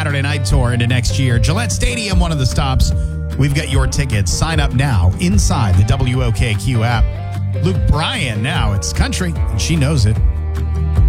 Saturday night tour into next year. Gillette Stadium, one of the stops. We've got your tickets. Sign up now inside the WOKQ app. Luke Bryan now. It's country, and she knows it.